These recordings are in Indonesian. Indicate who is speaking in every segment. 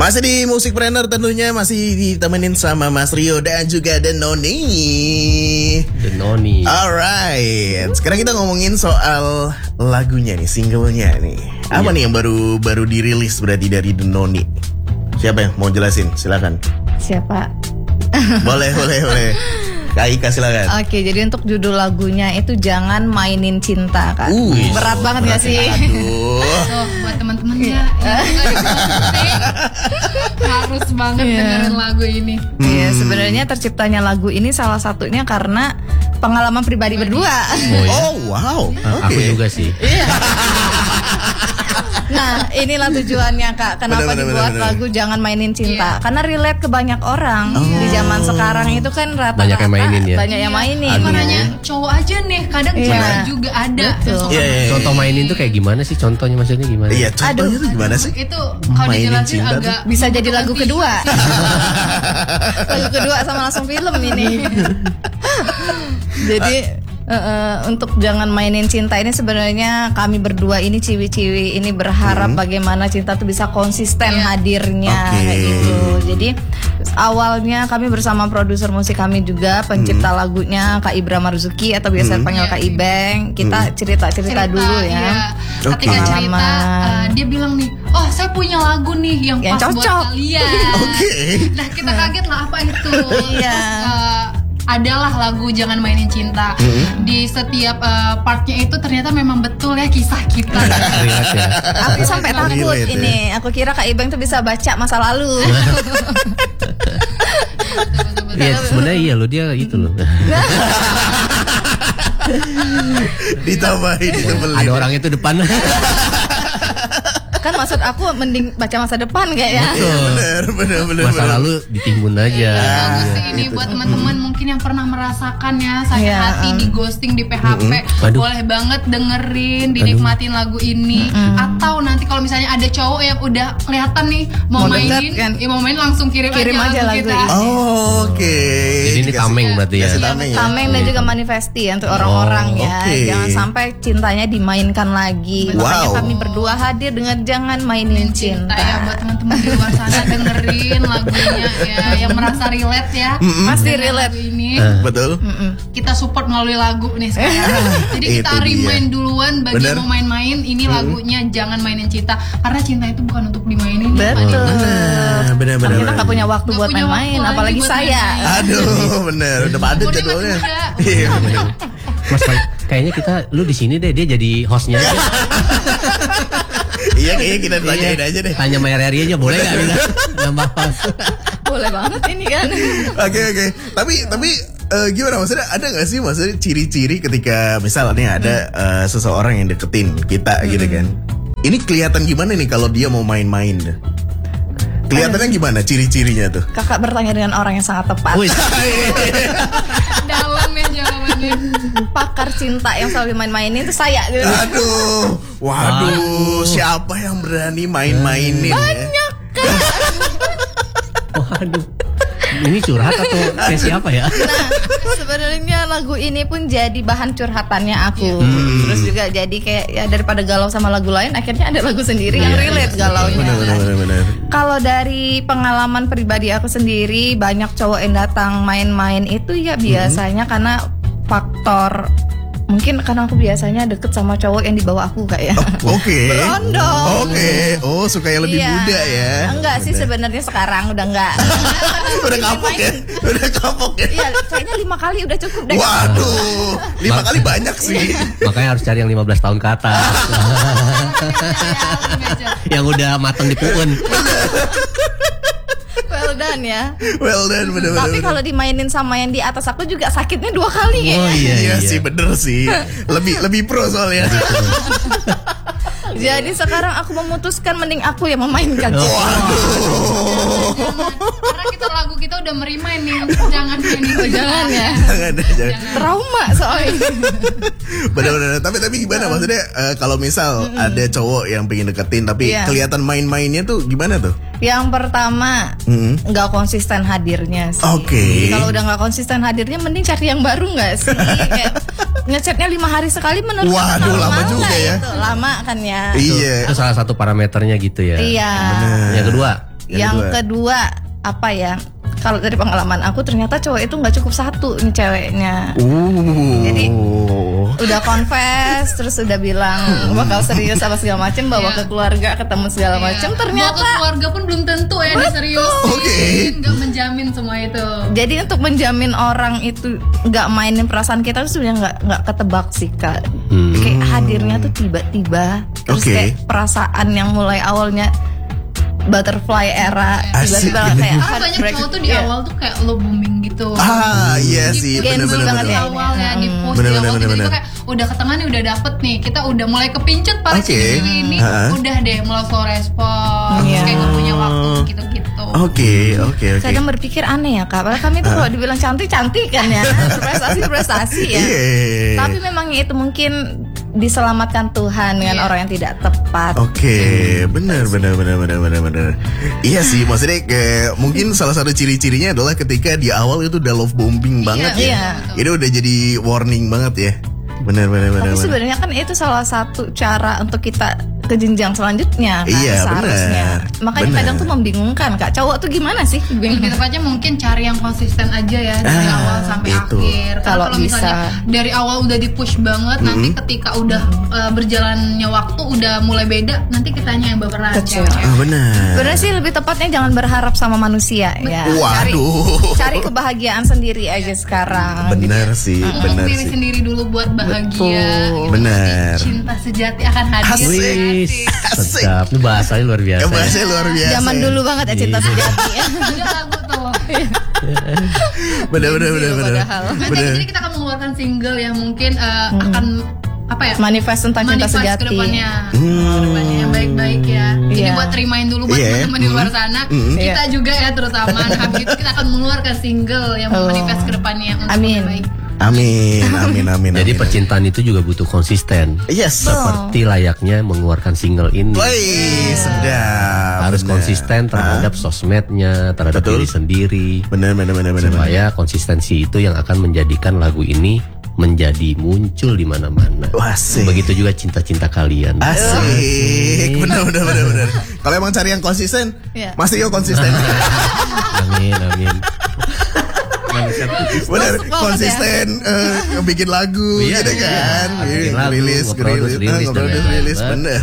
Speaker 1: Masih di Musikpreneur tentunya, masih ditemenin sama Mas Rio dan juga Denoni. Alright, sekarang kita ngomongin soal lagunya nih, singlenya nih. Apa nih yang baru dirilis berarti dari Denoni? Siapa yang mau jelasin? Silakan.
Speaker 2: Siapa?
Speaker 1: Boleh. Kak Ika silakan.
Speaker 2: Oke, jadi untuk judul lagunya itu Jangan Mainin Cinta, Kak. Berat banget gak sih?
Speaker 1: Aduh.
Speaker 3: Oh, buat teman-teman ya, harus banget dengerin lagu ini.
Speaker 2: Iya, sebenarnya terciptanya lagu ini salah satunya karena pengalaman pribadi berdua.
Speaker 1: Oh wow.
Speaker 4: Aku juga sih.
Speaker 2: Nah, inilah tujuannya, Kak. Kenapa dibuat lagu Jangan Mainin Cinta? Karena relate ke banyak orang. Di zaman sekarang itu kan rata-rata
Speaker 4: banyak yang mainin ya.
Speaker 2: Banyak yang mainin.
Speaker 3: Makanya cowok aja nih, kadang cewek juga ada.
Speaker 4: Contoh mainin tuh kayak gimana sih? Contohnya maksudnya gimana?
Speaker 1: Iya, contohnya tuh gimana sih?
Speaker 3: Itu kalau dijelasin agak
Speaker 2: bisa jadi lagu kedua. Lagu kedua sama langsung film ini. Jadi untuk Jangan Mainin Cinta ini sebenarnya kami berdua ini ciwi-ciwi ini berharap bagaimana cinta tuh bisa konsisten hadirnya kayak gitu. Jadi awalnya kami bersama produser musik kami juga pencipta lagunya Kak Ibra Marzuki atau biasa panggil Kak Ibeng. Kita cerita dulu ya.
Speaker 3: Ketika cerita dia bilang nih, oh saya punya lagu nih yang pas
Speaker 2: cocok
Speaker 3: buat kalian. Nah kita kaget lah apa itu. Adalah lagu Jangan Mainin Cinta. Di setiap partnya itu ternyata memang betul ya kisah kita.
Speaker 2: Aku sampai takut ini. Aku kira Kak Ibeng tuh bisa baca masa lalu.
Speaker 4: Iya sebenarnya iya loh, dia gitu loh.
Speaker 1: Ditambahin ditebelin.
Speaker 4: Ada orang itu depan.
Speaker 2: Kan maksud aku mending baca masa depan kayaknya.
Speaker 1: Bener.
Speaker 4: Masa lalu ditimbun aja.
Speaker 3: Bagus sih ini buat teman-teman mungkin yang pernah merasakan ya sakit hati, di ghosting, di PHP. Boleh banget dengerin, dinikmatin lagu ini. Atau nanti kalau misalnya ada cowok yang udah kelihatan nih mau mainin,
Speaker 2: kan?
Speaker 3: Ya mau main langsung kirim aja lagu kita.
Speaker 1: Oke.
Speaker 4: Jadi ini tameng berarti ya.
Speaker 2: Tameng dan juga manifesti untuk orang-orang ya. Jangan sampai cintanya dimainkan lagi. Makanya kami berdua hadir dengan Jangan Mainin Cinta.
Speaker 3: Ya buat teman-teman di luar sana dengerin lagunya ya, yang merasa relate ya.
Speaker 2: Pasti relate
Speaker 3: ini.
Speaker 1: Betul.
Speaker 3: Kita support melalui lagu nih sekarang. Jadi kita remind duluan bagi yang mau main-main, ini lagunya Jangan Mainin Cinta. Karena cinta itu bukan untuk dimainin.
Speaker 2: Betul.
Speaker 1: Bener.
Speaker 2: Kita gak punya waktu buat main-main, apalagi saya.
Speaker 1: Aduh, bener. Udah padat jadwalnya.
Speaker 4: Iya bener. Mas, kayaknya lu di sini deh, dia jadi hostnya.
Speaker 1: Iya, kayaknya kita tanyain aja deh.
Speaker 4: Tanya Maya Ria aja boleh nggak kita nambah host?
Speaker 2: Boleh banget ini kan.
Speaker 1: Oke. Tapi gimana maksudnya, ada nggak sih maksudnya ciri-ciri ketika misalnya ada seseorang yang deketin kita gitu kan? Ini kelihatan gimana nih kalau dia mau main-main? Kelihatannya gimana ciri-cirinya tuh?
Speaker 2: Kakak bertanya dengan orang yang sangat tepat.
Speaker 3: Dalam ya jawabannya.
Speaker 2: Pakar cinta yang selalu main-mainin itu saya gitu.
Speaker 1: Waduh, siapa yang berani main-mainin?
Speaker 2: Banyak kan.
Speaker 4: Waduh. Ini curhat atau kayak siapa ya?
Speaker 2: Nah, sebenarnya lagu ini pun jadi bahan curhatannya aku. Terus juga jadi kayak ya daripada galau sama lagu lain, akhirnya ada lagu sendiri yang relate galaunya.
Speaker 1: Benar.
Speaker 2: Kalau dari pengalaman pribadi aku sendiri, banyak cowok yang datang main-main itu ya biasanya karena faktor mungkin karena aku biasanya deket sama cowok yang di bawah aku kayak.
Speaker 1: Oke.
Speaker 2: Berondong.
Speaker 1: Oke. Oh, suka yang lebih muda ya.
Speaker 2: Enggak sih sebenarnya sekarang udah enggak.
Speaker 1: Udah kapok ya.
Speaker 2: Iya, kayaknya 5 kali udah cukup deh.
Speaker 1: Waduh, 5 kali banyak sih.
Speaker 4: Makanya harus cari yang 15 tahun ke atas. Yang udah mateng di puun.
Speaker 2: Well done, bener. Tapi kalau dimainin sama yang di atas aku juga sakitnya 2 kali ya.
Speaker 4: Oh iya
Speaker 1: sih, bener sih. Lebih pro soalnya.
Speaker 2: Jadi sekarang aku memutuskan mending aku yang memainkan.
Speaker 1: Waduh.
Speaker 3: Karena lagu kita udah merimain nih. Jangan
Speaker 2: ya. Jangan. Trauma soalnya.
Speaker 1: Bener. Tapi gimana maksudnya kalau misal ada cowok yang pengen deketin tapi kelihatan main-mainnya tuh gimana tuh?
Speaker 2: Yang pertama nggak konsisten hadirnya sih.
Speaker 1: Oke.
Speaker 2: Kalau udah nggak konsisten hadirnya, mending cari yang baru nggak sih? Kayak ngechatnya 5 hari sekali menurut.
Speaker 1: Waduh, lama juga ya.
Speaker 2: Itu lama kan ya.
Speaker 1: Iya.
Speaker 4: Itu salah satu parameternya gitu ya.
Speaker 2: Iya.
Speaker 4: Bener. Yang kedua.
Speaker 2: Yang kedua apa ya? Kalau dari pengalaman aku ternyata cowok itu nggak cukup satu nih ceweknya. Jadi udah confess, terus udah bilang bakal serius apa segala macem, bawa ke keluarga, ketemu segala macem. Ternyata
Speaker 3: bawa ke keluarga pun belum tentu ya diseriusin. Nggak menjamin semua itu.
Speaker 2: Jadi untuk menjamin orang itu nggak mainin perasaan kita tuh sebenarnya nggak ketebak sih Kak. Kayak hadirnya tuh tiba-tiba, terus kayak perasaan yang mulai awalnya butterfly era tiba-tiba kayak
Speaker 3: banyak cowok tuh di awal tuh kayak lo booming gitu.
Speaker 1: Iya sih, bener-bener
Speaker 3: di awalnya di post di awal tiba-tiba kayak udah ke tengah nih, udah dapet nih, kita udah mulai kepincut para cewek ini, udah deh mulai slow respon, kayak gak punya waktu gitu-gitu.
Speaker 1: Oke.
Speaker 2: Kadang berpikir aneh ya Kak, padahal kami tuh kalau dibilang cantik kan ya, prestasi ya. Tapi memangnya itu mungkin diselamatkan Tuhan dengan orang yang tidak tepat.
Speaker 1: Benar. Iya sih, maksudnya kayak mungkin salah satu ciri-cirinya adalah ketika di awal itu udah love bombing banget ya. Itu udah jadi warning banget ya. Benar.
Speaker 2: Tapi sebenarnya kan itu salah satu cara untuk kita ke jenjang selanjutnya kan, seharusnya. Makanya kadang tuh membingungkan Kak, cowok tuh gimana sih?
Speaker 3: Lebih tepatnya mungkin cari yang konsisten aja ya dari awal sampai akhir.
Speaker 2: Kalau
Speaker 3: misalnya dari awal udah di-push banget, nanti ketika udah berjalannya waktu udah mulai beda, nanti kitanya yang baperan.
Speaker 1: Benar.
Speaker 2: Sebenarnya sih lebih tepatnya jangan berharap sama manusia ya.
Speaker 1: Waduh.
Speaker 2: Cari kebahagiaan sendiri aja sekarang.
Speaker 1: Benar sih, benar
Speaker 3: diri
Speaker 1: sih.
Speaker 3: sendiri dulu buat bahagia.
Speaker 1: Benar.
Speaker 3: Cinta sejati akan hadir.
Speaker 4: Sedap, ini bahasanya luar biasa.
Speaker 1: Bahasanya luar biasa.
Speaker 2: Zaman dulu banget ya cinta sejati.
Speaker 3: Ada lagu tuh.
Speaker 1: Benar.
Speaker 3: Jadi kita akan mengeluarkan single yang mungkin akan apa ya?
Speaker 2: Manifest tentang cinta sejati.
Speaker 3: Kedepannya yang baik-baik ya. Jadi buat remind dulu buat teman-teman di luar sana, kita juga ya terutama habis itu kita akan mengeluarkan single yang manifest kedepannya untuk baik.
Speaker 1: Amin.
Speaker 4: Jadi percintaan itu juga butuh konsisten.
Speaker 1: Yes.
Speaker 4: Seperti layaknya mengeluarkan single ini.
Speaker 1: Sedap.
Speaker 4: Harus konsisten terhadap sosmednya, terhadap diri sendiri.
Speaker 1: Benar.
Speaker 4: Supaya konsistensi itu yang akan menjadikan lagu ini menjadi muncul di mana-mana. Begitu juga cinta-cinta kalian.
Speaker 1: Asik. Benar. Kalau emang cari yang konsisten, Mas Tio konsisten.
Speaker 4: Amin.
Speaker 1: Bener, konsisten bikin lagu gitu kan, rilis, bener.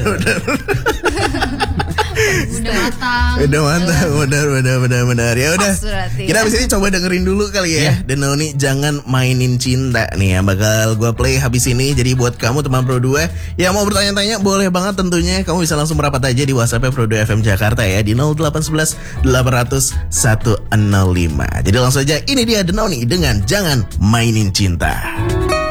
Speaker 1: Udah mantap, benar. Ya udah, kita abis ini coba dengerin dulu kali ya. Denoni Jangan Mainin Cinta nih yang bakal gue play habis ini. Jadi buat kamu teman Pro 2 yang mau bertanya-tanya boleh banget tentunya. Kamu bisa langsung merapat aja di WhatsApp Pro 2 FM Jakarta ya di 0811 800 105. Jadi langsung aja, ini dia Denoni dengan Jangan Mainin Cinta.